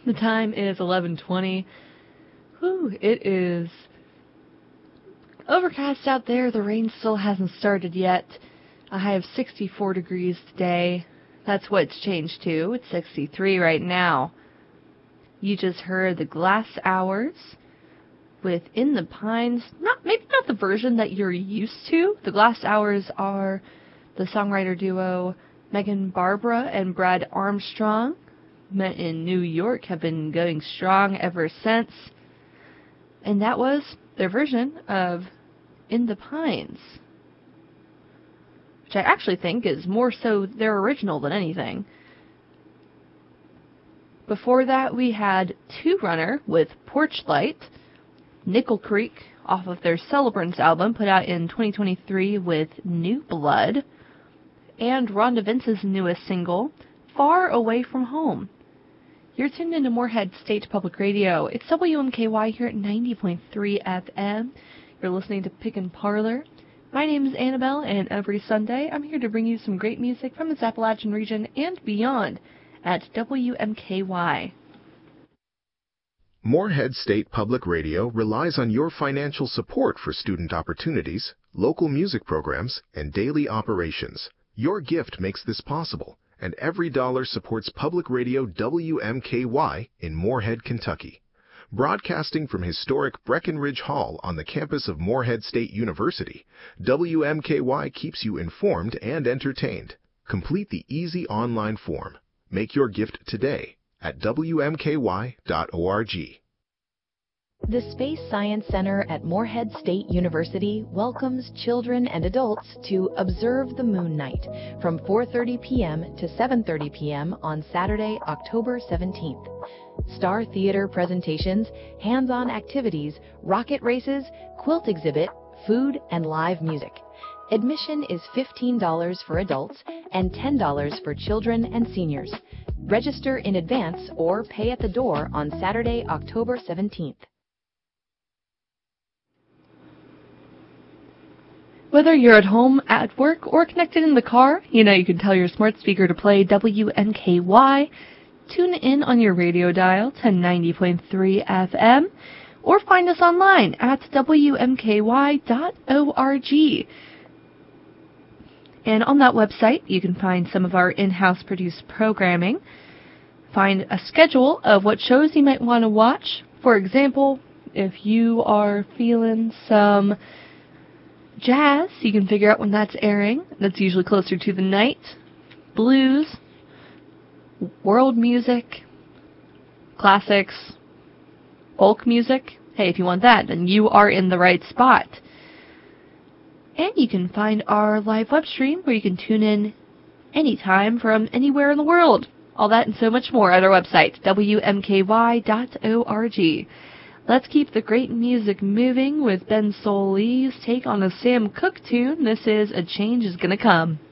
The time is 11:20. Whew, it is overcast out there. The rain still hasn't started yet. A high of 64 degrees today. That's what it's changed to. It's 63 right now. You just heard the Glass Hours with In the Pines. Maybe not the version that you're used to. The Glass Hours are the songwriter duo Megan Barbara and Brad Armstrong. Met in New York, have been going strong ever since. And that was their version of In the Pines, which I actually think is more so their original than anything. Before that, we had Two Runner with Porch Light, Nickel Creek off of their Celebrants album put out in 2023 with New Blood, and Rhonda Vince's newest single, Far Away From Home. You're tuned into Moorhead State Public Radio. It's WMKY here at 90.3 FM. You're listening to Pick and Parlor. My name is Annabelle, and every Sunday I'm here to bring you some great music from this Appalachian region and beyond at WMKY. Moorhead State Public Radio relies on your financial support for student opportunities, local music programs, and daily operations. Your gift makes this possible, and every dollar supports public radio WMKY in Moorhead, Kentucky. Broadcasting from historic Breckenridge Hall on the campus of Moorhead State University, WMKY keeps you informed and entertained. Complete the easy online form. Make your gift today at WMKY.org. The Space Science Center at Moorhead State University welcomes children and adults to Observe the Moon Night from 4:30 p.m. to 7:30 p.m. on Saturday, October 17th. Star theater presentations, hands-on activities, rocket races, quilt exhibit, food, and live music. Admission is $15 for adults and $10 for children and seniors. Register in advance or pay at the door on Saturday, October 17th. Whether you're at home, at work, or connected in the car, you can tell your smart speaker to play WMKY. Tune in on your radio dial to 90.3 FM, or find us online at WMKY.org. And on that website, you can find some of our in-house produced programming, find a schedule of what shows you might want to watch. For example, if you are feeling some jazz, you can figure out when that's airing. That's usually closer to the night. Blues, world music, classics, folk music. Hey, if you want that, then you are in the right spot. And you can find our live web stream where you can tune in anytime from anywhere in the world. All that and so much more at our website, WMKY.org. Let's keep the great music moving with Ben Soul Lee's take on a Sam Cooke tune. This is A Change Is Gonna Come.